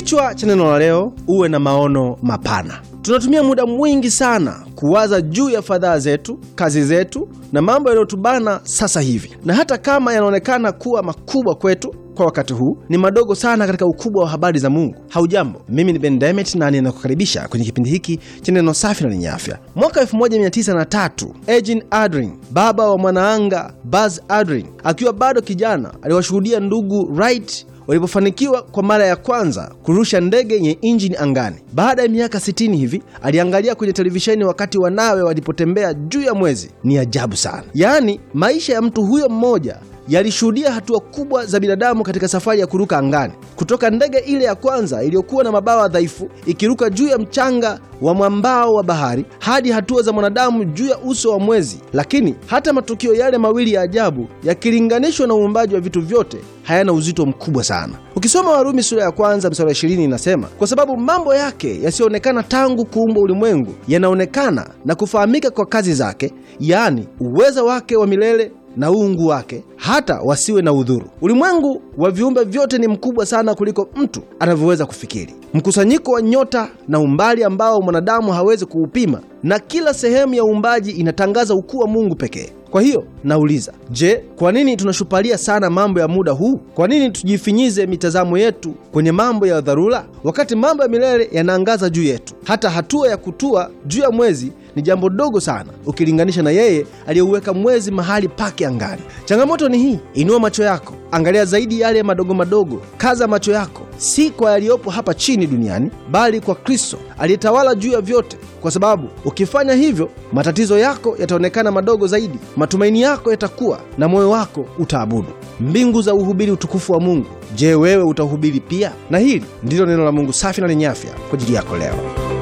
Kichwa cha neno la leo, uwe na maono mapana. Tunatumia muda mwingi sana kuwaza juu ya fadhaa zetu, kazi zetu na mambo yanayotubana sasa hivi. Na hata kama yanaonekana kuwa makubwa kwetu kwa wakati huu, ni madogo sana katika ukubwa wa habari za Mungu. Haujambo, mimi ni Ben Demet na ninakukaribisha kwenye kipindi hiki cha neno safi na lenye afya. Mwaka 1903, Eugene Aldrin, baba wa mwanaanga Buzz Aldrin, akiwa bado kijana, aliwashuhudia ndugu Wright walipofanikiwa kwa mara ya kwanza kurusha ndege yenye injini angani. Baada ya miaka 60 hivi, aliangalia kwenye televisheni wakati wanawe walipotembea juu ya mwezi. Ni ajabu sana. Yaani, maisha ya mtu huyo mmoja yalishuhudia hatua kubwa za binadamu katika safari ya kuruka angani. Kutoka ndege ile ya kwanza iliyokuwa na mabawa dhaifu ikiruka juu ya mchanga wa mwambao wa bahari hadi hatua za mwanadamu juu ya uso wa mwezi. Lakini hata matukio yale mawili ya ajabu yakilinganishwa na uumbaji wa vitu vyote hayana uzito mkubwa sana. Ukisoma Warumi sura ya kwanza mstari wa 20 inasema, kwa sababu mambo yake yasiyoonekana tangu kuumbwa ulimwengu yanaonekana na kufahamika kwa kazi zake, yaani uweza wake wa milele na uungu wake, hata wasiwe na udhuru. Ulimwengu wa viumbe vyote ni mkubwa sana kuliko mtu anavyoweza kufikiri. Mkusanyiko wa nyota na umbali ambao mwanadamu hawezi kuupima, na kila sehemu ya uumbaji inatangaza ukuu wa Mungu pekee. Kwa hiyo nauliza, je, kwa nini tunashupalia sana mambo ya muda huu? Kwa nini tujifinyize mitazamo yetu kwenye mambo ya dharura wakati mambo ya milele yanaangaza juu yetu? Hata hatua ya kutua juu ya mwezi ni jambo dogo sana ukilinganisha na yeye aliyeuweka mwezi mahali pake angani. Changamoto ni hii: inua macho yako, angalia zaidi yale madogo madogo. Kaza macho yako si kwa yaliyopo hapa chini duniani, bali kwa Kristo aliyetawala juu ya vyote, kwa sababu ukifanya hivyo, matatizo yako yataonekana madogo zaidi, matumaini yako yatakuwa, na moyo wako utaabudu. Mbingu za uhubiri utukufu wa Mungu. Je, wewe utahubiri pia? Na hili ndilo neno la Mungu safi na lenye afya kwa ajili yako leo.